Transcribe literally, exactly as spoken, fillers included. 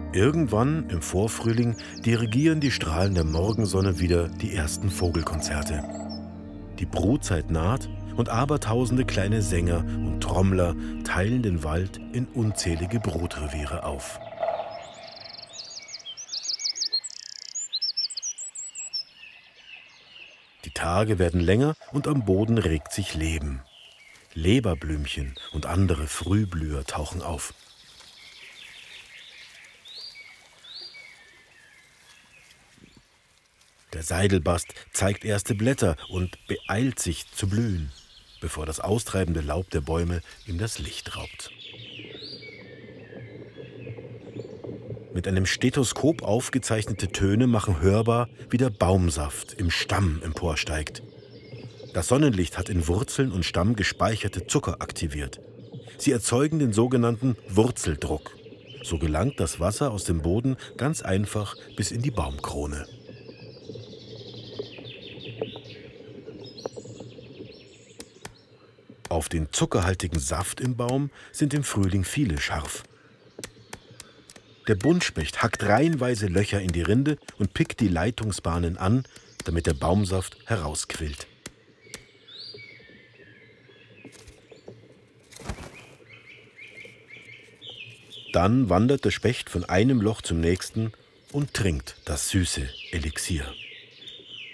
Irgendwann im Vorfrühling dirigieren die Strahlen der Morgensonne wieder die ersten Vogelkonzerte. Die Brutzeit naht und abertausende kleine Sänger und Trommler teilen den Wald in unzählige Brutreviere auf. Die Tage werden länger und am Boden regt sich Leben. Leberblümchen und andere Frühblüher tauchen auf. Der Seidelbast zeigt erste Blätter und beeilt sich zu blühen, bevor das austreibende Laub der Bäume ihm das Licht raubt. Mit einem Stethoskop aufgezeichnete Töne machen hörbar, wie der Baumsaft im Stamm emporsteigt. Das Sonnenlicht hat in Wurzeln und Stamm gespeicherte Zucker aktiviert. Sie erzeugen den sogenannten Wurzeldruck. So gelangt das Wasser aus dem Boden ganz einfach bis in die Baumkrone. Auf den zuckerhaltigen Saft im Baum sind im Frühling viele scharf. Der Buntspecht hackt reihenweise Löcher in die Rinde und pickt die Leitungsbahnen an, damit der Baumsaft herausquillt. Dann wandert der Specht von einem Loch zum nächsten und trinkt das süße Elixier.